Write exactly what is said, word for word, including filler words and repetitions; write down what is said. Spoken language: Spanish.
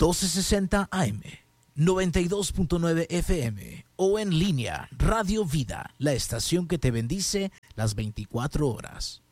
doce sesenta A M, noventa y dos punto nueve F M o en línea Radio Vida, la estación que te bendice las veinticuatro horas.